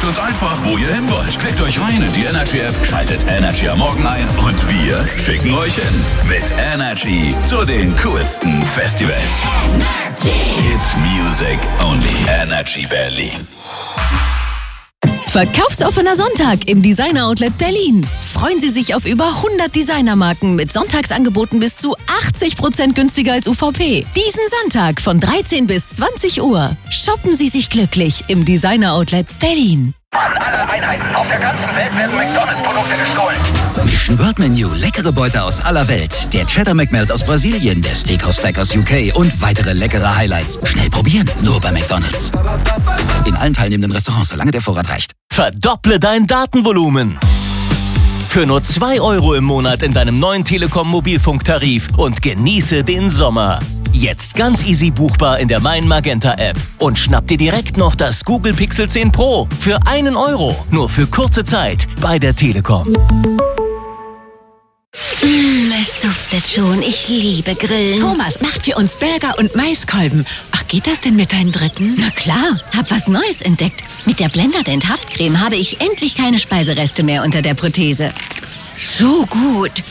Sagt uns einfach, wo ihr hin wollt. Klickt euch rein in die Energy App, schaltet Energy am Morgen ein und wir schicken euch hin. Mit Energy zu den coolsten Festivals. Energy. Hit Music Only. Energy Berlin. Verkaufsoffener Sonntag im Designer Outlet Berlin. Freuen Sie sich auf über 100 Designermarken mit Sonntagsangeboten bis zu 80% günstiger als UVP. Diesen Sonntag von 13 bis 20 Uhr. Shoppen Sie sich glücklich im Designer Outlet Berlin. An alle Einheiten auf der ganzen Welt werden McDonalds-Produkte gestohlen. Mission World Menu, leckere Beute aus aller Welt. Der Cheddar McMelt aus Brasilien, der Steakhouse Stack aus UK und weitere leckere Highlights. Schnell probieren, nur bei McDonalds. In allen teilnehmenden Restaurants, solange der Vorrat reicht. Verdopple dein Datenvolumen. Für nur 2 € im Monat in deinem neuen Telekom-Mobilfunktarif und genieße den Sommer. Jetzt ganz easy buchbar in der Mein Magenta App. Und schnapp dir direkt noch das Google Pixel 10 Pro für 1 €. Nur für kurze Zeit bei der Telekom. Es duftet schon. Ich liebe Grillen. Thomas macht für uns Burger und Maiskolben. Ach, geht das denn mit deinen Dritten? Na klar, hab was Neues entdeckt. Mit der Blenderdent Haftcreme habe ich endlich keine Speisereste mehr unter der Prothese. So gut.